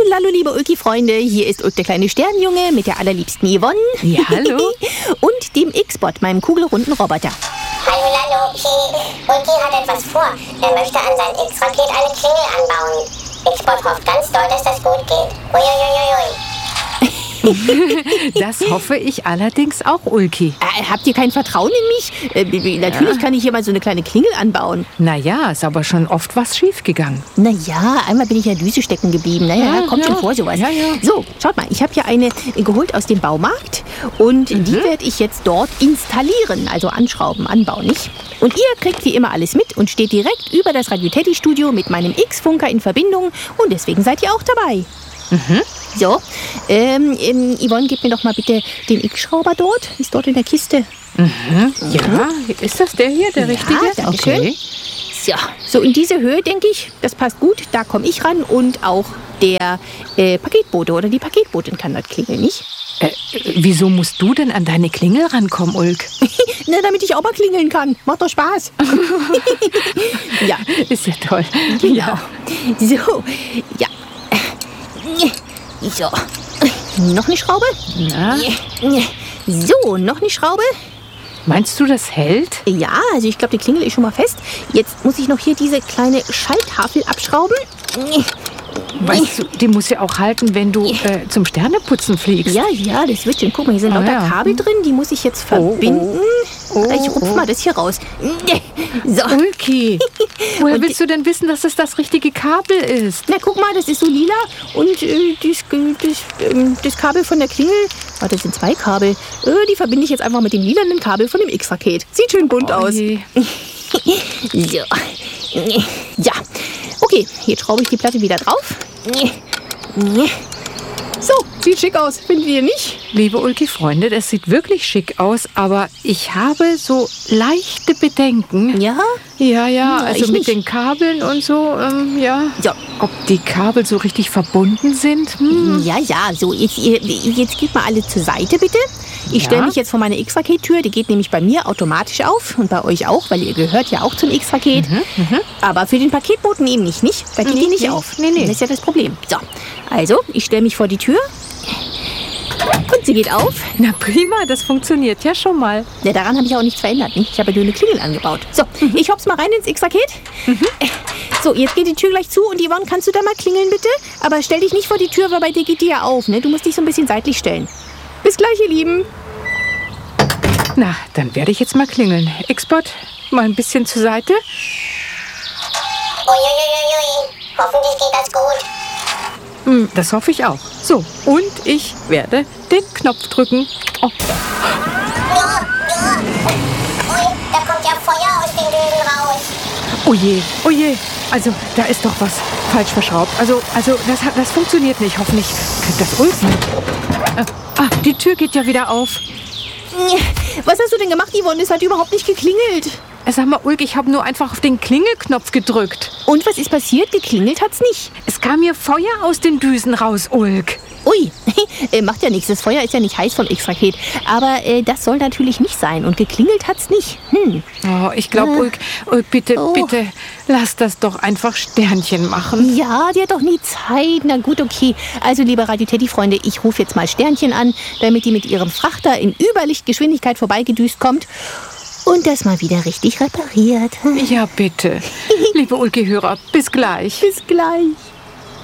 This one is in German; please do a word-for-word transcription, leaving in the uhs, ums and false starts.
Hallo, liebe Ulki-Freunde. Hier ist Ulk, der kleine Sternjunge, mit der allerliebsten Yvonne. Ja, hallo. Und dem X-Bot, meinem kugelrunden Roboter. Hallo, Lalo. Ulki hat etwas vor. Er möchte an sein X-Raket eine Klingel anbauen. X-Bot hofft ganz doll, dass das gut geht. Uiuiuiui. Das hoffe ich allerdings auch, Ulki. Äh, habt ihr kein Vertrauen in mich? Äh, natürlich ja. kann ich hier mal so eine kleine Klingel anbauen. Naja, ist aber schon oft was schiefgegangen. Naja, einmal bin ich in der Düse stecken geblieben. Naja, ja, kommt ja. schon vor sowas. Ja, ja. So, schaut mal, ich habe hier eine geholt aus dem Baumarkt. Und mhm. die werde ich jetzt dort installieren. Also anschrauben, anbauen, nicht? Und ihr kriegt wie immer alles mit und steht direkt über das Radio Teddy Studio mit meinem X-Funker in Verbindung. Und deswegen seid ihr auch dabei. Mhm. So, ähm, ähm, Yvonne, gib mir doch mal bitte den X-Schrauber dort. Ist dort in der Kiste. Mhm. Ja, ist das der hier, der ja, richtige? Danke schön. Okay. So, so in diese Höhe, denke ich, das passt gut. Da komme ich ran und auch der äh, Paketbote oder die Paketbotin kann das klingeln, nicht? Äh, wieso musst du denn an deine Klingel rankommen, Ulk? Na, damit ich auch mal klingeln kann. Macht doch Spaß. Ja. Ist ja toll. Genau. Ja. So, ja. So, noch eine Schraube? Na? So, noch eine Schraube? Meinst du, das hält? Ja, also ich glaube, die Klingel ist schon mal fest. Jetzt muss ich noch hier diese kleine Schalltafel abschrauben. Weißt du, die muss ja auch halten, wenn du äh, zum Sterneputzen fliegst. Ja, ja, das wird schon. Guck mal, hier sind oh, lauter ja. Kabel drin. Die muss ich jetzt verbinden. Oh, oh. Ich rupf oh. mal das hier raus. So. Ulki, woher Und willst du denn wissen, dass das das richtige Kabel ist? Na, guck mal, das ist so lila. Und äh, das, das, ähm, das Kabel von der Klingel, oh, das sind zwei Kabel. Äh, die verbinde ich jetzt einfach mit dem lilanen Kabel von dem X-Raket. Sieht schön bunt oh, aus. Je. So. Ja. Okay, jetzt schraube ich die Platte wieder drauf. So, sieht schick aus, findet ihr nicht? Liebe Ulki-Freunde, das sieht wirklich schick aus, aber ich habe so leichte Bedenken. Ja? Ja, ja, Hm, also ich mit nicht. den Kabeln und so, ähm, ja. Ja. Ob die Kabel so richtig verbunden sind? Hm. Ja, ja, so, jetzt, jetzt geht mal alle zur Seite, bitte. Ich Ja. stelle mich jetzt vor meine X-Raket-Tür, die geht nämlich bei mir automatisch auf und bei euch auch, weil ihr gehört ja auch zum X-Raket. Mhm, mhm. Aber für den Paketboten eben nicht, nicht? Da geht Nee, die nicht nee, auf. nee, nee. Das ist ja das Problem. So, also, ich stelle mich vor die Tür und sie geht auf. Na prima, das funktioniert ja schon mal. Ja, daran habe ich auch nichts verändert, nicht? Ich habe ja nur eine Klingel angebaut. So, ich hop's mal rein ins X-Raket. So, jetzt geht die Tür gleich zu und Yvonne, kannst du da mal klingeln, bitte? Aber stell dich nicht vor die Tür, weil bei dir geht die ja auf, ne? Du musst dich so ein bisschen seitlich stellen. Bis gleich, ihr Lieben. Na, dann werde ich jetzt mal klingeln. X-Bot, mal ein bisschen zur Seite. Uiuiuiui. Hoffentlich geht das gut. Hm, das hoffe ich auch. So, und ich werde den Knopf drücken. Oh. Ui, da kommt ja Feuer aus den Düsen raus. Oh je, oh je. Also, da ist doch was falsch verschraubt. Also, also das, hat- das funktioniert nicht. Hoffentlich kriegt das Ulf mit. Äh, ah, die Tür geht ja wieder auf. Was hast du denn gemacht, Yvonne? Es hat überhaupt nicht geklingelt. Äh, Sag mal, Ulk, ich habe nur einfach auf den Klingelknopf gedrückt. Und was ist passiert? Geklingelt hat's nicht. Es kam mir Feuer aus den Düsen raus, Ulk. Ui, äh, macht ja nichts. Das Feuer ist ja nicht heiß vom X-Raket. Aber äh, das soll natürlich nicht sein. Und geklingelt hat's nicht. Hm. Oh, ich glaube, Äh. Ulk, Ulk, bitte, Oh. bitte, lass das doch einfach Sternchen machen. Ja, die hat doch nie Zeit. Na gut, okay. Also, liebe Radio Teddy-Freunde, ich rufe jetzt mal Sternchen an, damit die mit ihrem Frachter in Überlichtgeschwindigkeit vorbeigedüst kommt und das mal wieder richtig repariert. Ja, bitte. Liebe Ulki-Hörer, bis gleich. Bis gleich.